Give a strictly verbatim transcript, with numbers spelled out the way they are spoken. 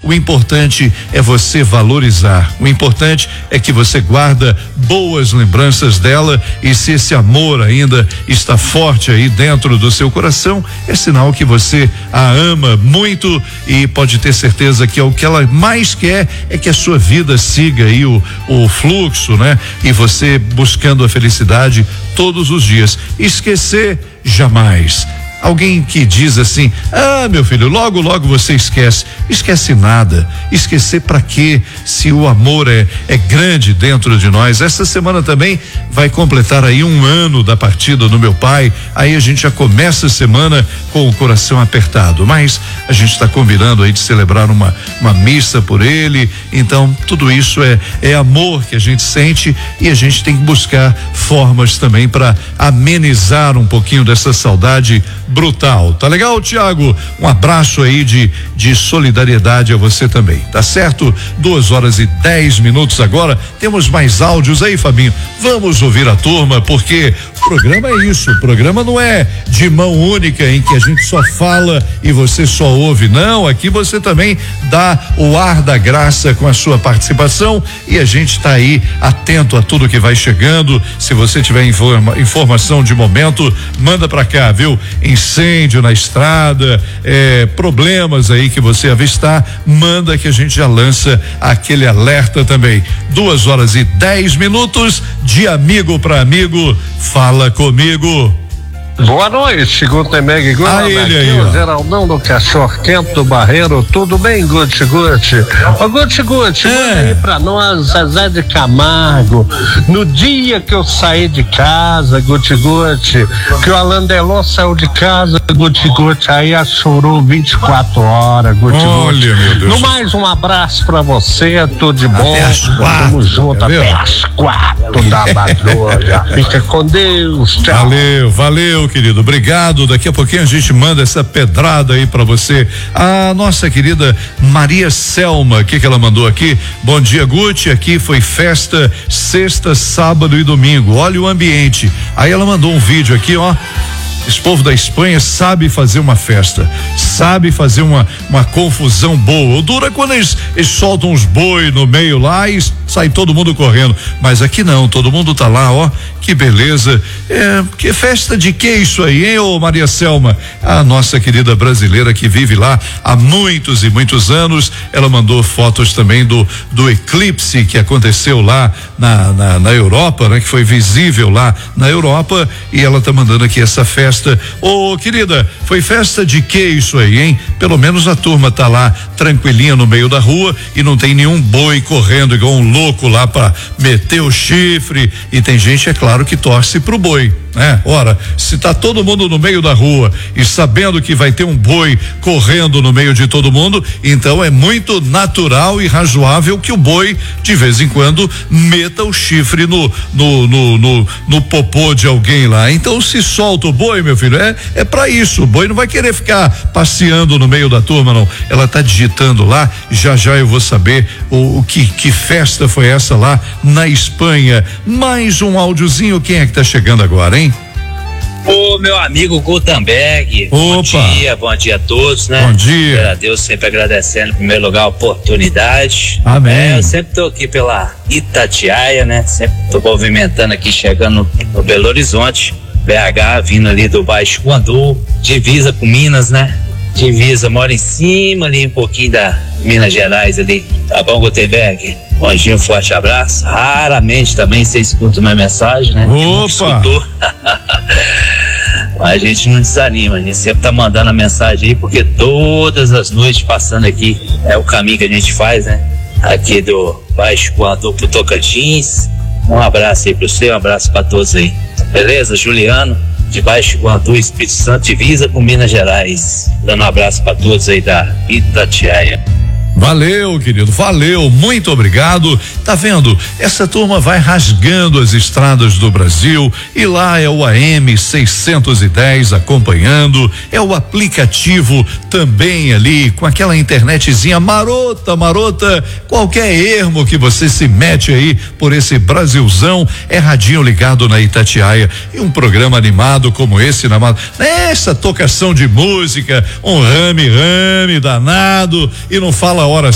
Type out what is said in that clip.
o importante é você valorizar. O importante é que você guarda boas lembranças dela, e se esse amor ainda está forte aí dentro do seu coração, é sinal que você a ama muito, e pode ter certeza que é o que ela mais quer é que a sua vida siga aí o, o fluxo, né? E você buscando a felicidade todos os dias. Esquecer jamais. Alguém que diz assim: ah, meu filho, logo logo você esquece. Esquece nada. Esquecer pra quê? Se o amor é, é grande dentro de nós. Essa semana também vai completar aí um ano da partida do meu pai. Aí a gente já começa a semana com o coração apertado, mas a gente está combinando aí de celebrar uma uma missa por ele. Então tudo isso é é amor que a gente sente, e a gente tem que buscar formas também para amenizar um pouquinho dessa saudade brutal. Tá legal, Tiago? Um abraço aí de, de solidariedade a você também, tá certo? Duas horas e dez minutos agora. Temos mais áudios aí, Fabinho. Vamos ouvir a turma, porque o programa é isso. O programa não é de mão única em que a gente só fala e você só ouve. Não, aqui você também dá o ar da graça com a sua participação, e a gente tá aí atento a tudo que vai chegando. Se você tiver informa, informação de momento, manda pra cá, viu? Incêndio na estrada, é, problemas aí que você avistar, manda que a gente já lança aquele alerta também. Duas horas e dez minutos de amigo para amigo. Fala comigo. Boa noite, Gutenberg. Ah, ele aí, aqui, ó. o Geraldão do Cachorro Quente do Barreiro. Tudo bem, Guti Guti? Ô, Guti Guti, É. manda aí pra nós, Zezé de Camargo. No dia que eu saí de casa, Guti Guti, que o Alain Delon saiu de casa, Guti Guti, aí a chorou vinte e quatro horas, Guti Guti. Olha, meu Deus. No mais, um abraço pra você, tudo de bom. Até às quatro, Tamo junto, tá até vendo? às quatro da madrugada. Fica com Deus, tchau. Valeu, valeu, querido, obrigado. Daqui a pouquinho a gente manda essa pedrada aí pra você. A nossa querida Maria Selma, o que que ela mandou aqui? Bom dia, Guti, aqui foi festa sexta, sábado e domingo, olha o ambiente. Aí ela mandou um vídeo aqui, ó. Esse povo da Espanha sabe fazer uma festa, sabe fazer uma uma confusão boa. O duro é quando eles, eles soltam uns boi no meio lá e sai todo mundo correndo. Mas aqui não, todo mundo tá lá, ó. Que beleza. É, que festa de que isso aí, hein, ô Maria Selma? A nossa querida brasileira que vive lá há muitos e muitos anos. Ela mandou fotos também do do eclipse que aconteceu lá na, na, na Europa, né? Que foi visível lá na Europa, e ela tá mandando aqui essa festa. Ô, querida, foi festa de que isso aí, hein? Pelo menos a turma tá lá tranquilinha no meio da rua e não tem nenhum boi correndo igual um louco lá pra meter o chifre, e tem gente, é claro, que torce pro boi, né? Ora, se tá todo mundo no meio da rua e sabendo que vai ter um boi correndo no meio de todo mundo, então é muito natural e razoável que o boi de vez em quando meta o chifre no no no no, no popô de alguém lá. Então se solta o boi, meu filho, é é para isso. O boi não vai querer ficar passeando no meio da turma, não. Ela tá digitando lá, já já eu vou saber o, o que que festa foi essa lá na Espanha. Mais um áudiozinho, quem é que tá chegando agora, hein? Ô, meu amigo Gutenberg, bom dia, bom dia a todos, né? Bom dia. A Deus, sempre agradecendo, em primeiro lugar, a oportunidade. Amém. É, eu sempre tô aqui pela Itatiaia, né? Sempre tô movimentando aqui, chegando no, no Belo Horizonte, B H, vindo ali do Baixo Guandu, divisa com Minas, né? Divisa, mora em cima ali, um pouquinho da Minas Gerais ali, tá bom, Gutenberg? Bom dia, um forte abraço. Raramente também você escuta uma mensagem, né? Opa! Mas a gente não desanima, a gente sempre tá mandando a mensagem aí, porque todas as noites passando aqui é o caminho que a gente faz, né? Aqui do Baixo Guandu pro Tocantins. Um abraço aí pro você, um abraço pra todos aí. Beleza? Juliano, de Baixo Guandu, Espírito Santo, divisa com Minas Gerais. Dando um abraço pra todos aí da Itatiaia. Valeu, querido, valeu, muito obrigado. Tá vendo? Essa turma vai rasgando as estradas do Brasil, e lá é o A M seiscentos e dez acompanhando, é o aplicativo também ali, com aquela internetzinha marota, marota, qualquer ermo que você se mete aí por esse Brasilzão, é radinho ligado na Itatiaia, e um programa animado como esse, na essa tocação de música, um rame-rame danado, e não fala a hora